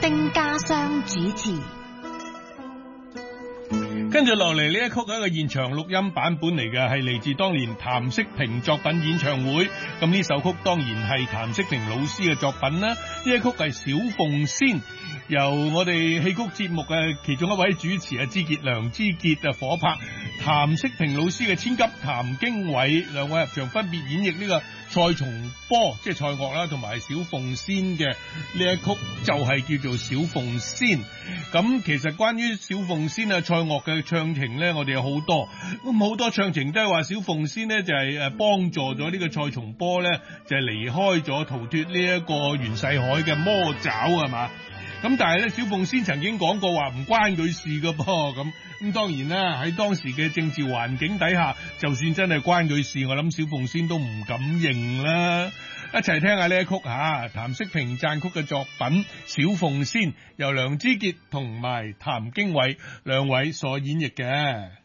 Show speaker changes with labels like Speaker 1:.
Speaker 1: 丁家湘主持。
Speaker 2: 跟住落嚟呢一曲係一個現場錄音版本嚟嘅，係嚟自當年譚色萍作品演唱會。咁呢首曲當然係譚色萍老師嘅作品啦。呢一曲係小鳳仙，由我哋戲曲節目嘅其中一位主持梁之傑火拍，譚色萍老師嘅千金譚經緯兩位入場分別演繹呢個蔡松坡即係蔡鍔啦，同埋小鳳仙嘅呢一曲就係叫做小鳳仙。咁其實關於小鳳仙啊蔡鍔嘅唱情呢，我哋有好多，咁好多唱情都係話小鳳仙呢就係幫助咗呢個蔡松坡呢，就係離開咗逃脫呢一個袁世凱嘅魔爪係嘛。咁但係咧，小鳳仙曾經講過話唔關佢事噶噃，咁當然啦，喺當時嘅政治環境底下，就算真係關佢事，我諗小鳳仙都唔敢認啦。一齊聽下呢一曲譚色萍讚曲嘅作品《小鳳仙》，由梁之傑同埋譚經緯兩位所演繹嘅。